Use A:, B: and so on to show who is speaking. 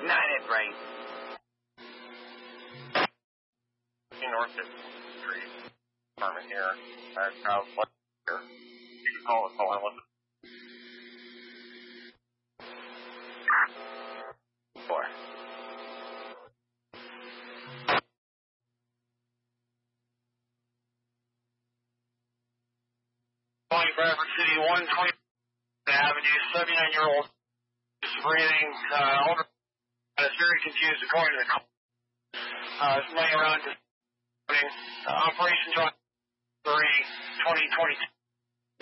A: 9 at Brain.
B: North 5th Street. Department here. Crowd here. You can call us. Hold on. Listen.
A: 4.
B: Bradford City, 120 Avenue, 79-year-old is breathing, older, is very confused according to the call. Is laying around, Operation John 3, 2022.